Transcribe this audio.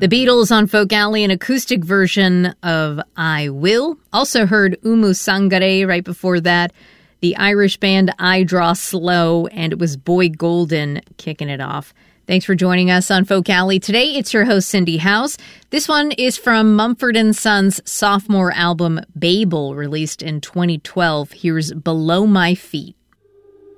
The Beatles on Folk Alley, an acoustic version of I Will. Also heard Umu Sangare right before that. The Irish band I Draw Slow, and it was Boy Golden kicking it off. Thanks for joining us on Folk Alley. Today, it's your host, Cindy House. This one is from Mumford & Sons' sophomore album, Babel, released in 2012. Here's Below My Feet.